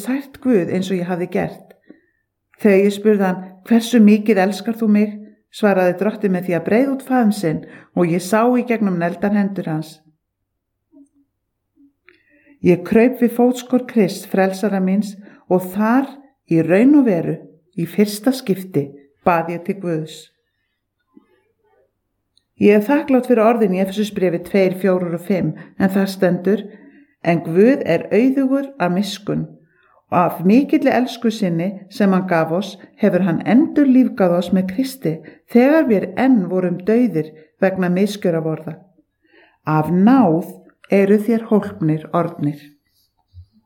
sært Guð eins og ég hafði gert. Þegar ég spurði hann, hversu mikið elskar þú mig, svaraði drottinn með því að breiða út faðm sinn og ég sá í gegnum neldar hendur hans. Ég kraup við fótskor Krists, frelsara míns, og þar í raun og veru, í fyrsta skipti, bað ég til Guðs. Ég þakklátt fyrir orðin í Efesusbréfi 2, 4 og 5, en þar stendur: En Guð auðugur af miskunn, og af mikilli elsku sinni sem hann gaf oss, hefur hann endurlífgað oss með Kristi, þegar við enn vorum dauðir vegna misgjörðavorða. Af náð eru þér hólpnir orðnir.